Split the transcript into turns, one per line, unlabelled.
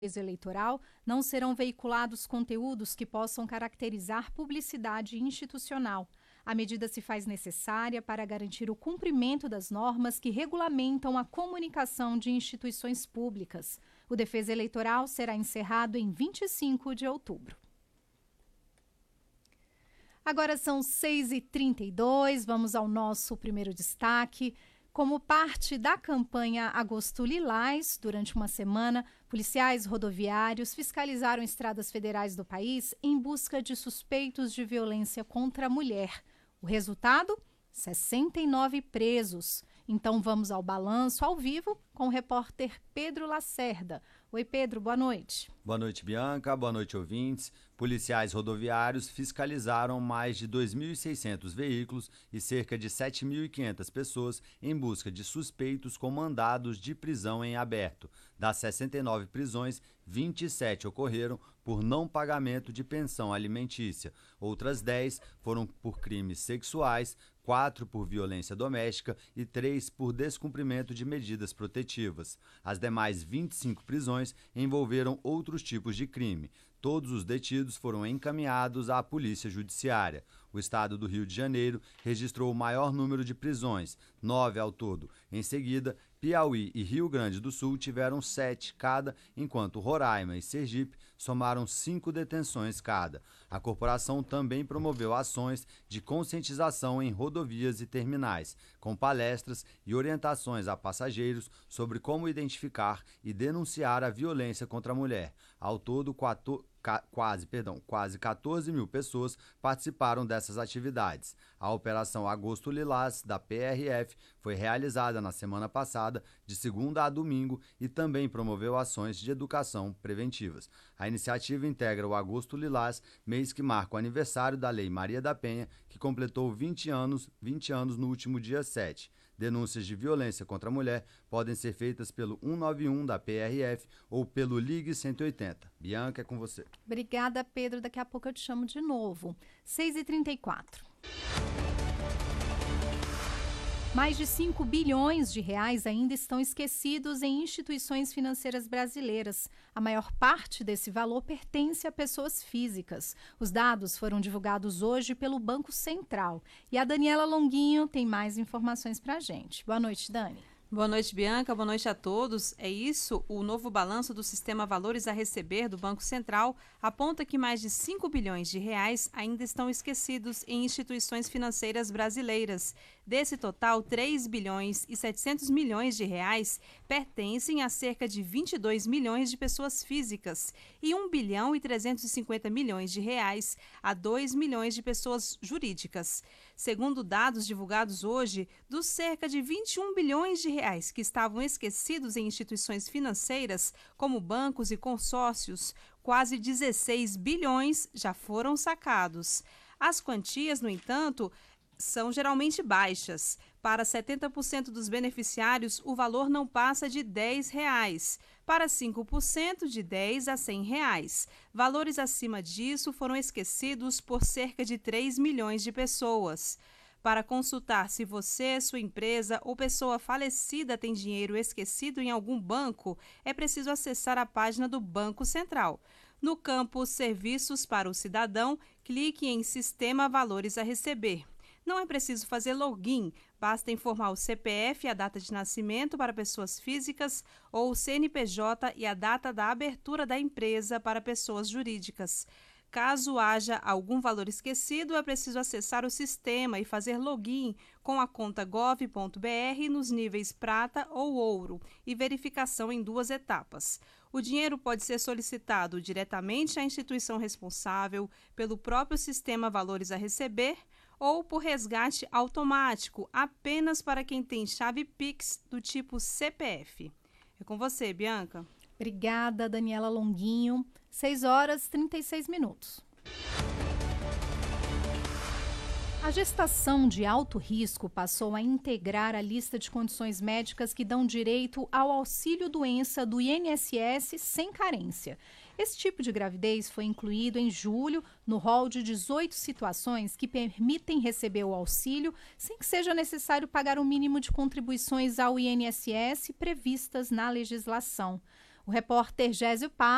eleitoral, não serão veiculados conteúdos que possam caracterizar publicidade institucional. A medida se faz necessária para garantir o cumprimento das normas que regulamentam a comunicação de instituições públicas. O Defesa Eleitoral será encerrado em 25 de outubro. Agora são 6h32, vamos ao nosso primeiro destaque. Como parte da campanha Agosto Lilás, durante uma semana, policiais rodoviários fiscalizaram estradas federais do país em busca de suspeitos de violência contra a mulher. O resultado? 69 presos. Então vamos ao balanço ao vivo com o repórter Pedro Lacerda. Oi, Pedro, boa noite.
Boa noite, Bianca. Boa noite, ouvintes. Policiais rodoviários fiscalizaram mais de 2.600 veículos e cerca de 7.500 pessoas em busca de suspeitos com mandados de prisão em aberto. Das 69 prisões, 27 ocorreram por não pagamento de pensão alimentícia. Outras 10 foram por crimes sexuais, 4 por violência doméstica e 3 por descumprimento de medidas protetivas. As demais 25 prisões envolveram outros tipos de crime. Todos os detidos foram encaminhados à Polícia Judiciária. O estado do Rio de Janeiro registrou o maior número de prisões, 9 ao todo. Em seguida, Piauí e Rio Grande do Sul tiveram 7 cada, enquanto Roraima e Sergipe somaram 5 detenções cada. A corporação também promoveu ações de conscientização em rodovias e terminais, com palestras e orientações a passageiros sobre como identificar e denunciar a violência contra a mulher. Ao todo, quase 14 mil pessoas participaram dessas atividades. A Operação Agosto Lilás, da PRF, foi realizada na semana passada, de segunda a domingo, e também promoveu ações de educação preventivas. A iniciativa integra o Agosto Lilás, mês que marca o aniversário da Lei Maria da Penha, que completou 20 anos no último dia 7. Denúncias de violência contra a mulher podem ser feitas pelo 191 da PRF ou pelo Ligue 180. Bianca, é com você.
Obrigada, Pedro. Daqui a pouco eu te chamo de novo. 6h34. Mais de 5 bilhões de reais ainda estão esquecidos em instituições financeiras brasileiras. A maior parte desse valor pertence a pessoas físicas. Os dados foram divulgados hoje pelo Banco Central. E a Daniela Longuinho tem mais informações para a gente. Boa noite, Dani.
Boa noite, Bianca. Boa noite a todos. É isso, o novo balanço do Sistema Valores a Receber do Banco Central aponta que mais de 5 bilhões de reais ainda estão esquecidos em instituições financeiras brasileiras. Desse total, 3 bilhões e 700 milhões de reais pertencem a cerca de 22 milhões de pessoas físicas e 1 bilhão e 350 milhões de reais a 2 milhões de pessoas jurídicas. Segundo dados divulgados hoje, dos cerca de 21 bilhões de reais que estavam esquecidos em instituições financeiras, como bancos e consórcios, quase 16 bilhões já foram sacados. As quantias, no entanto, são geralmente baixas. Para 70% dos beneficiários, o valor não passa de R$10. Para 5%, de R$10 a R$100. Valores acima disso foram esquecidos por cerca de 3 milhões de pessoas. Para consultar se você, sua empresa ou pessoa falecida tem dinheiro esquecido em algum banco, é preciso acessar a página do Banco Central. No campo Serviços para o Cidadão, clique em Sistema Valores a Receber. Não é preciso fazer login, basta informar o CPF e a data de nascimento para pessoas físicas ou o CNPJ e a data da abertura da empresa para pessoas jurídicas. Caso haja algum valor esquecido, é preciso acessar o sistema e fazer login com a conta gov.br nos níveis prata ou ouro e verificação em 2 etapas. O dinheiro pode ser solicitado diretamente à instituição responsável, pelo próprio sistema Valores a Receber ou por resgate automático, apenas para quem tem chave Pix do tipo CPF. É com você, Bianca.
Obrigada, Daniela Longuinho. 6h36. A gestação de alto risco passou a integrar a lista de condições médicas que dão direito ao auxílio-doença do INSS sem carência. Esse tipo de gravidez foi incluído em julho no rol de 18 situações que permitem receber o auxílio sem que seja necessário pagar o mínimo de contribuições ao INSS previstas na legislação. O repórter Gésio Paz